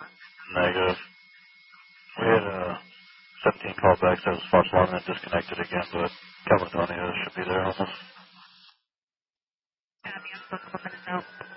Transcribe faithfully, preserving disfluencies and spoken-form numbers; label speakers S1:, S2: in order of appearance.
S1: Negative. We had uh, seventeen callbacks. That was false alarm and disconnected again, but Caledonia should be there almost.
S2: Yeah, the info's looking to know.